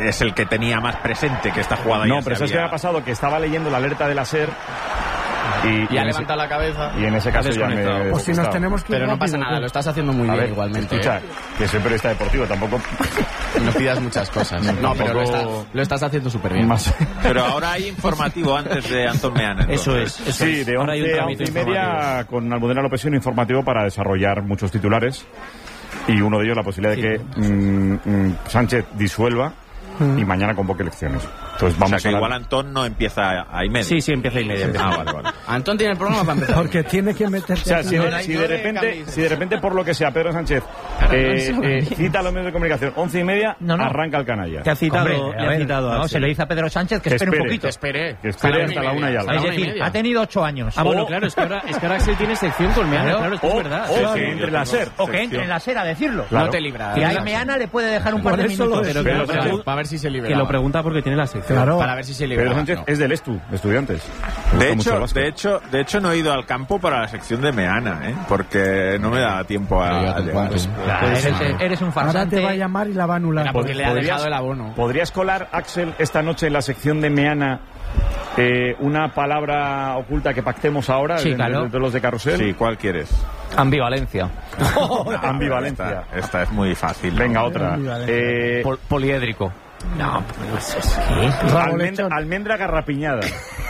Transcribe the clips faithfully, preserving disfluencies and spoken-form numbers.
es el que tenía más presente que esta jugada. No, ya pero se ¿sabes qué había... me ha pasado? Que estaba leyendo la alerta de la SER y, y ha y levantado ese, la cabeza. Y en ese caso ya me he Pues si nos tenemos que ir Pero no rápido, pasa nada, ¿qué? lo estás haciendo muy A bien ver, igualmente. escucha, ¿eh? que soy periodista deportivo, tampoco... No pidas muchas cosas. No, pero lo, está, lo estás haciendo súper bien. Más. Pero ahora hay informativo antes de Antón Meana. Eso es. Eso Sí, es. de Ahora hay un once a trámite once y media informativo. con Almudena López un informativo para desarrollar muchos titulares y uno de ellos la posibilidad de que mm, mm, Sánchez disuelva y mañana convoque elecciones. Entonces O vamos sea que a igual hablar- Antón no empieza a y media. Sí, sí, empieza y media. empieza. Ah, vale, vale. Antón tiene el programa para empezar. Porque tiene que O meterse sea, aquí. si No, de, no, si no de le repente, cambies. si de repente por lo que sea Pedro Sánchez eh, eh, cita a los medios de comunicación once y media, No, no. arranca el canalla. Que ha citado, Hombre, a le ha ver, citado a no, Axel. se lo dice a Pedro Sánchez que Que espere un espere. poquito. Que espere. Que espere hasta la una y algo. Es una y decir, media. ha tenido ocho años. Ah, bueno, O- claro, es que ahora, es que ahora Axel tiene sección con Meana, Claro. claro, es que O, es verdad. o Sí, que sí, entre yo la tengo- SER. o que entre en la SER a decirlo. Claro. No te libra. Que de ahí esas. Meana le puede dejar un par Por de eso lo minutos. de- Pero Pero que, Sánchez- lo, Para ver si se libera. que lo pregunta porque tiene la sección. Claro. Para ver si se libera. Pedro Sánchez No. es del Estu, de Estudiantes. Me De gusta mucho el hecho, básquet. de hecho, de hecho no he ido al campo para la sección de Meana, ¿eh? Porque no me da tiempo a, a llegar. Claro, eres, eres un Ahora farsante. te va a llamar y la va a anular. Era porque le ha ¿Podrías- dejado el abono. ¿Podrías colar, Axel, esta noche en la sección de Meana eh, una palabra oculta que pactemos ahora Sí, de, claro. de- de los de Carrusel? Sí, ¿cuál quieres? Ambivalencia. Ambivalencia. Esta, esta es muy fácil. Venga, otra. Ambivalencia. Eh, Pol- poliédrico. No, pues es que... Rabo almendra, lechón. almendra garrapiñada.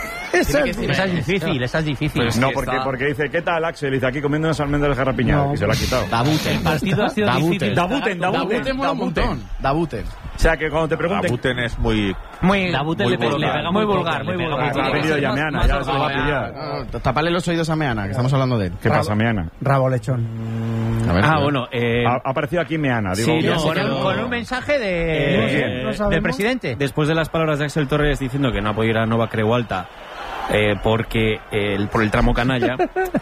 Esa Tiene es que Esa es difícil, esa es difícil. Pues- No, que porque, está- porque dice, ¿qué tal, Axel? Y dice, aquí comiendo unas almendras garrapiñadas. No. Y se la ha quitado. Dabuten. El partido ha sido Dabuten. difícil. Dabuten, Dabuten. Dabuten mola un montón. Dabuten. O sea, que cuando te pregunten... Buten es muy... Muy, Dabuten Muy le pega- le vulgar. pega muy poco, vulgar, le muy pega vulgar. poco. Ha venido ya Meana, ya se lo va a pillar. No, Tapale los oídos a Meana, que estamos hablando de él. ¿Qué pasa, Meana? Rabo lechón. A ver, Ah, tío. bueno, eh, Ha, ha aparecido aquí Meana, digo. Sí, bien. no, con, bueno, un, con un mensaje de, Eh, ¿quién? No sabemos. del presidente. después de las palabras de Axel Torres diciendo que no apoya ir a Nova Creu Alta eh, porque el, por el tramo canalla,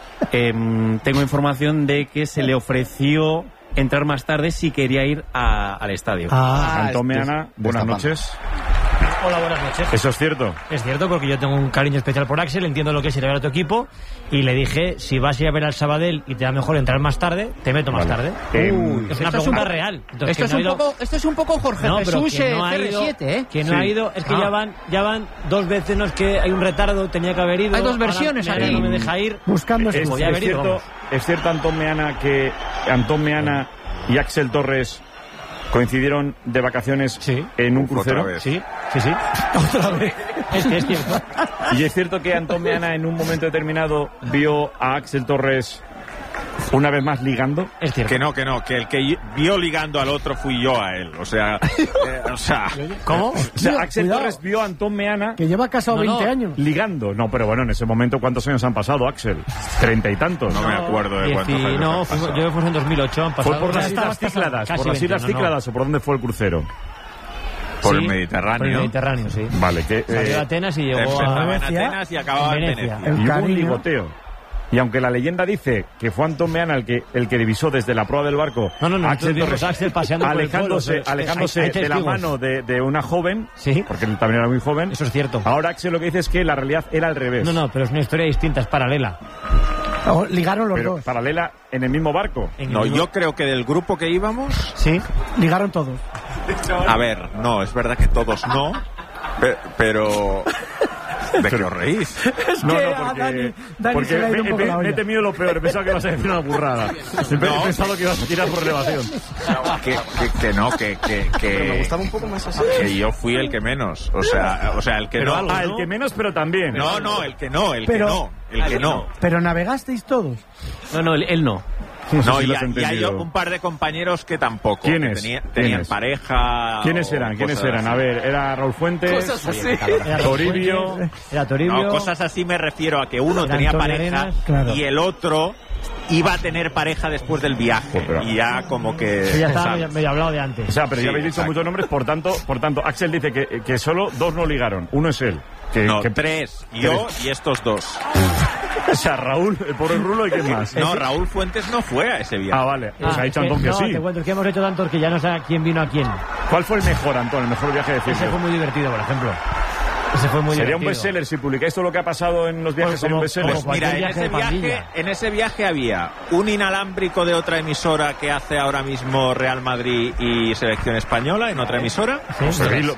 eh, tengo información de que se le ofreció entrar más tarde si quería ir a- al estadio. Ah, Antón Meana, des- buenas destapando. noches. Hola, buenas noches. Eso es cierto. Es cierto porque yo tengo un cariño especial por Axel, entiendo lo que es ir a ver a tu equipo y le dije, si vas a ir a ver al Sabadell y te da mejor entrar más tarde, te meto más Vale. tarde. Eh, es una Esto es pregunta un po- real. Entonces, Esto que es, no ha un ido- poco, esto es un poco Jorge No, pero Jesús que no ha C R ido, siete, ¿eh? que no Sí. ha ido, es que Ah. ya van ya van dos veces, no es que hay un retardo, tenía que haber ido. Hay dos ahora versiones Meana aquí. no me deja ir. buscando Es, excusas. podía es haber ido, cierto, vamos. es cierto, Antón Meana, que Antón Meana y Axel Torres coincidieron de vacaciones Sí. en un Uf, crucero. otra vez. Sí, sí, sí. Otra vez. Es que es cierto. Y es cierto que Antón Meana en un momento determinado vio a Axel Torres una vez más ligando. Es cierto. Que no, que no, que el que vio ligando al otro fui yo a él. O sea, eh, o sea, ¿Cómo? O sea, Tío, Axel cuidado. Torres vio a Antón Meana Que lleva casado No, no. veinte años. ligando. No, pero bueno, en ese momento, ¿cuántos años han pasado, Axel? Treinta y tantos. no me acuerdo de Dieci- cuántos años No, han fue- pasado. yo fui en dos mil ocho. Han ¿Fue pasado, por las ya Islas estabas casado. Cícladas? Casi ¿Por las Islas veintiuno, no. Cícladas o por dónde fue el crucero? Por Sí, el Mediterráneo. Por el Mediterráneo, sí. Vale, que... Salió de eh, Atenas y llegó Empezaba a... en Venecia. Atenas y acababa en En Venecia. Venecia. El y hubo un cariño. ligoteo. Y aunque la leyenda dice que fue Antón Meana el que, el que divisó desde la proa del barco No, no, no, a nosotros Axel vimos Torres a Axel paseando por el alejándose, pueblo, o sea, alejándose hay- hay de la testigos. mano de, de una joven, Sí. porque él también era muy joven. Eso es cierto. Ahora Axel lo que dice es que la realidad era al revés. No, no, pero es una historia distinta, es paralela. Oh, ligaron los Pero dos. paralela en el mismo barco. En No, el- yo creo que del grupo que íbamos, Sí. Ligaron todos. a ver, no, es verdad que todos no, pe- pero... ¿De qué os reís? No, que no, a porque, Dani- Dani porque se le ha ido me, un poco me- la olla. me he temido lo peor. He pensado que ibas a decir una burrada. He No. pensado que ibas a tirar por elevación. Que, que, que no, que, que, Pero me que, gustaba un poco más así. que yo fui el que menos. O sea, o sea el que Pero no. algo, Ah, el que menos, pero también. No, no, el que no, el Pero- que no, el que no. Pero navegasteis todos. No, no, él, él no. No sé No, si y, lo has y hay entendido. un par de compañeros que tampoco. ¿Quiénes? que tenía- tenían ¿Quiénes? pareja. ¿Quiénes o eran? ¿Quiénes cosas eran? A así. ver, era Raúl Fuentes, Cosas así. Era Toribio. Era Toribio. No, cosas así me refiero a que uno Era tenía Antonio pareja Arenas, claro. y el otro iba a tener pareja después del viaje. Pero- Y ya como que. Sí, ya estaba ¿sabes? medio, medio hablado de antes. O sea, pero Sí, ya habéis dicho exacto. muchos nombres, por tanto, por tanto, Axel dice que, que solo dos no ligaron. Uno es él. Que, No, que- tres. Yo y estos dos. O sea, Raúl, el pobre Rulo y quién más. No, Raúl Fuentes no fue a ese viaje. Ah, vale. Pues Ah, ha dicho es Antón que no, sí. te cuento, es que hemos hecho tantos que ya no sé a quién vino a quién. ¿Cuál fue el mejor, Antón? El mejor viaje de Ese cine. fue muy divertido, por ejemplo. Ese fue muy Sería un divertido. bestseller si publicáis todo lo que ha pasado en los viajes. Pues Sería un como- bestseller. como Mira, cualquier en viaje ese, de pandilla. viaje, en ese viaje había un inalámbrico de otra emisora que hace ahora mismo Real Madrid y Selección Española en otra emisora. Sí, Pues vi, lo-